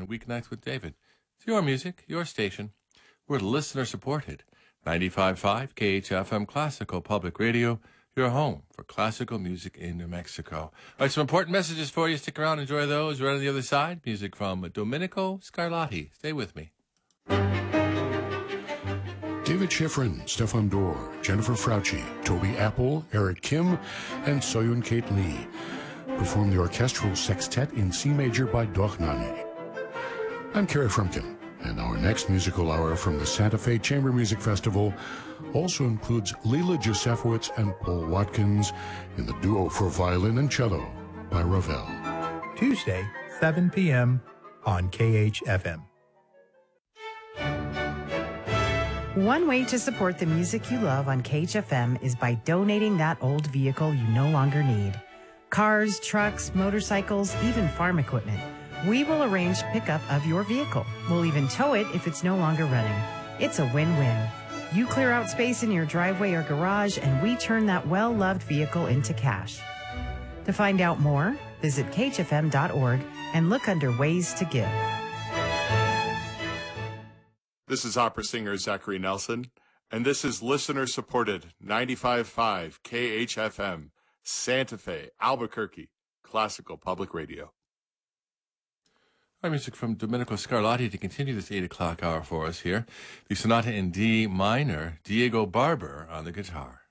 on Weeknights with David. It's your music, your station. We're listener-supported. 95.5 KHFM Classical Public Radio, your home for classical music in New Mexico. All right, some important messages for you. Stick around, enjoy those. Right on the other side, music from Domenico Scarlatti. Stay with me. David Schifrin, Stefan Dorr, Jennifer Frauci, Toby Apple, Eric Kim, and Soyun Kate Lee perform the orchestral sextet in C major by Dochnani. I'm Kerry Frumkin, and our next musical hour from the Santa Fe Chamber Music Festival also includes Leela Josefowitz and Paul Watkins in the duo for violin and cello by Ravel. Tuesday, 7 p.m. on KHFM. One way to support the music you love on KHFM is by donating that old vehicle you no longer need. Cars, trucks, motorcycles, even farm equipment. We will arrange pickup of your vehicle. We'll even tow it if it's no longer running. It's a win-win. You clear out space in your driveway or garage, and we turn that well-loved vehicle into cash. To find out more, visit khfm.org and look under Ways to Give. This is opera singer Zachary Nelson, and this is listener-supported 95.5 KHFM, Santa Fe, Albuquerque, Classical Public Radio. Our music from Domenico Scarlatti to continue this 8 o'clock hour for us here. The Sonata in D minor, Diego Barber on the guitar.